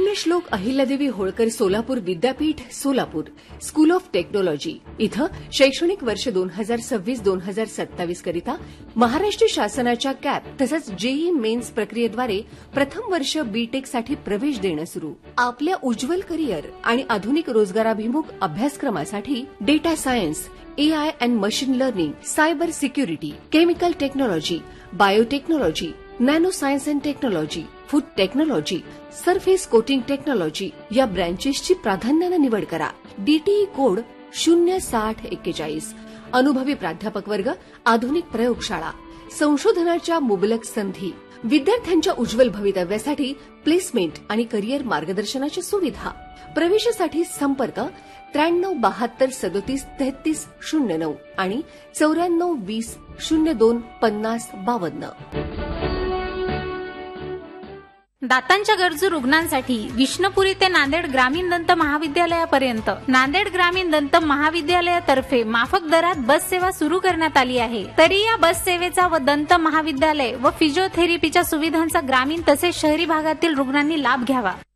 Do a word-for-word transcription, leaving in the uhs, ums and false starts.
पुण्यश्लोक अहिल्यादेवी होळकर सोलापूर विद्यापीठ Solapur school of technology इथं शैक्षणिक वर्ष दोन हजार सव्वीस दोन हजार सत्तावीस करिता महाराष्ट्र शासनाच्या कॅप तसंच जेई मेन्स प्रक्रियेद्वारे प्रथम वर्ष बीटेक साठी प्रवेश देणं सुरू. आपल्या उज्ज्वल करिअर आणि आधुनिक रोजगाराभिमुख अभ्यासक्रमासाठी data science, AI and machine learning, cyber security, chemical technology, biotechnology, nano science and technology, food technology, surface coating technology या ब्रँचेसची प्राधान्यानं निवड करा. डीटीई कोड शून्य साठ एक्केचाळीस. अनुभवी प्राध्यापक वर्ग, आधुनिक प्रयोगशाळा, संशोधनाच्या मुबलक संधी, विद्यार्थ्यांच्या उज्ज्वल भवितव्यासाठी प्लेसमेंट आणि करिअर मार्गदर्शनाच्या सुविधा. प्रवेशासाठी संपर्क त्र्याण्णव बहात्तर सदोतीस तेहतीस शून्य नऊ आणि चौऱ्याण्णव वीस शून्य दोन पन्नास बावन्न. दातांच्या गरजू रुग्णांसाठी विष्णुपुरी ते नांदेड ग्रामीण दंत महाविद्यालयापर्यंत नांदेड ग्रामीण दंत महाविद्यालयातर्फे माफक दरात बस सेवा सुरू करण्यात आली आहे. तरी या बस सेवेचा व दंत महाविद्यालय व फिजिओथेरपीच्या सुविधांचा ग्रामीण तसेच शहरी भागातील रुग्णांनी लाभ घ्यावा.